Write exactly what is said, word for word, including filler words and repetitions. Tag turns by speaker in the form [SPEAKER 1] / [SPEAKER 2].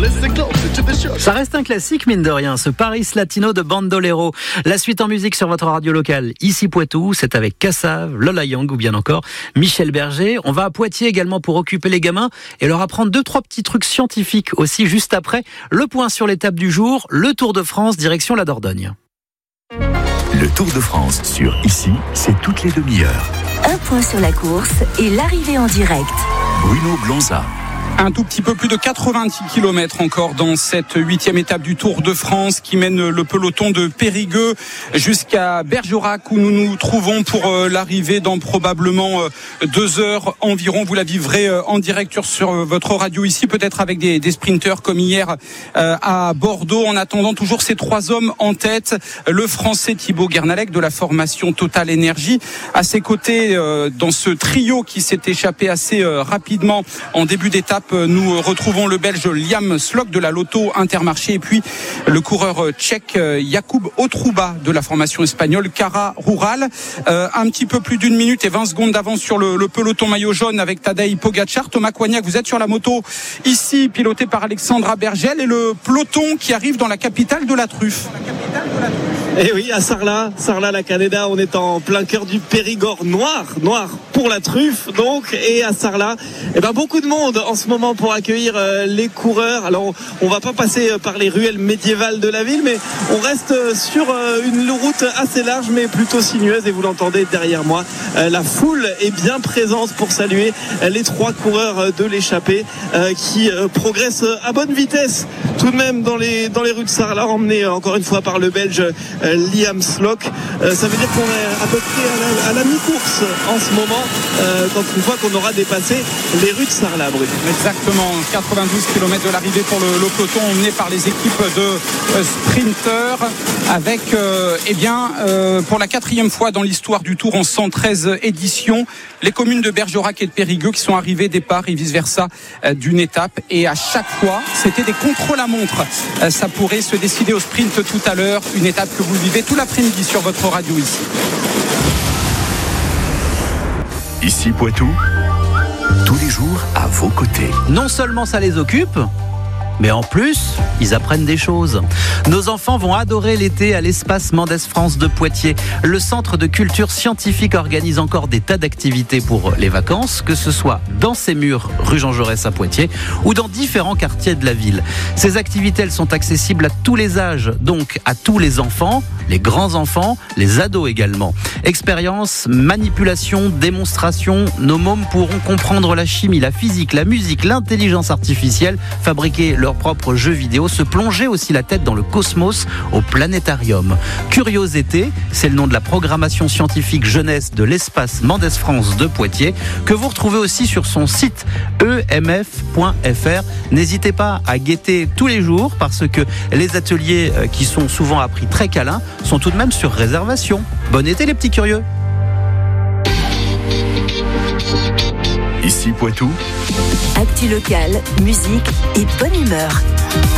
[SPEAKER 1] Ça reste un classique, mine de rien, ce Paris Latino de Bandolero. La suite en musique sur votre radio locale, ici Poitou, c'est avec Kassav, Lola Young ou bien encore Michel Berger. On va à Poitiers également pour occuper les gamins et leur apprendre deux, trois petits trucs scientifiques aussi juste après. Le point sur l'étape du jour, le Tour de France, direction la Dordogne.
[SPEAKER 2] Le Tour de France sur Ici, c'est toutes les demi-heures.
[SPEAKER 3] Un point sur la course et l'arrivée en direct.
[SPEAKER 2] Bruno Blanza.
[SPEAKER 4] Un tout petit peu plus de quatre-vingt-dix kilomètres encore dans cette huitième étape du Tour de France qui mène le peloton de Périgueux jusqu'à Bergerac où nous nous trouvons pour l'arrivée dans probablement deux heures environ. Vous la vivrez en direct sur votre radio ici, peut-être avec des, des sprinteurs comme hier à Bordeaux. En attendant, toujours ces trois hommes en tête. Le Français Thibaut Guernalec de la formation Total Énergie. À ses côtés, dans ce trio qui s'est échappé assez rapidement en début d'étape, nous retrouvons le Belge Liam Slock de la Lotto Intermarché et puis le coureur tchèque Jakub Otruba de la formation espagnole Cara Rural. Euh, un petit peu plus d'une minute et vingt secondes d'avance sur le, le peloton maillot jaune avec Tadej Pogacar. Thomas Coignac, vous êtes sur la moto ici, piloté par Alexandra Bergel, et le peloton qui arrive dans la capitale de la truffe.
[SPEAKER 5] Et oui, à Sarlat, Sarlat la Canéda, on est en plein cœur du Périgord noir, noir pour la truffe donc. Et à Sarlat, eh ben beaucoup de monde en ce moment pour accueillir euh, les coureurs. Alors on, on va pas passer par les ruelles médiévales de la ville, mais on reste sur euh, une route assez large mais plutôt sinueuse. Et vous l'entendez derrière moi, euh, la foule est bien présente pour saluer euh, les trois coureurs de l'échappée euh, qui euh, progressent à bonne vitesse tout de même dans les dans les rues de Sarlat, emmenés encore une fois par le Belge euh, Liam Slock. Euh, ça veut dire qu'on est à peu près à la, à la mi-course en ce moment, euh, quand une fois qu'on aura dépassé les rues de Sarlat, Bruno.
[SPEAKER 4] Exactement, quatre-vingt-douze kilomètres de l'arrivée pour le, le peloton emmené par les équipes de euh, sprinteurs avec euh, eh bien euh, pour la quatrième fois dans l'histoire du Tour en cent treize éditions, les communes de Bergerac et de Périgueux qui sont arrivées départ et vice versa euh, d'une étape, et à chaque fois c'était des contrôles à montre. Euh, ça pourrait se décider au sprint tout à l'heure, une étape que vous vivez tout l'après-midi sur votre radio ici.
[SPEAKER 2] Ici Poitou, tous les jours à vos côtés.
[SPEAKER 1] Non seulement ça les occupe, mais en plus, ils apprennent des choses. Nos enfants vont adorer l'été à l'espace Mendès France de Poitiers. Le centre de culture scientifique organise encore des tas d'activités pour les vacances, que ce soit dans ses murs, rue Jean Jaurès à Poitiers, ou dans différents quartiers de la ville. Ces activités, elles sont accessibles à tous les âges, donc à tous les enfants, les grands-enfants, les ados également. Expérience, manipulation, démonstration, nos mômes pourront comprendre la chimie, la physique, la musique, l'intelligence artificielle, fabriquer leurs propres jeux vidéo, se plonger aussi la tête dans le cosmos au planétarium. Curiosité, c'est le nom de la programmation scientifique jeunesse de l'espace Mendès France de Poitiers, que vous retrouvez aussi sur son site e m f point f r. N'hésitez pas à guetter tous les jours parce que les ateliers qui sont souvent à prix très câlin sont tout de même sur réservation. Bon été les petits curieux.
[SPEAKER 2] Ici Poitou,
[SPEAKER 3] Actu locale, musique et bonne humeur.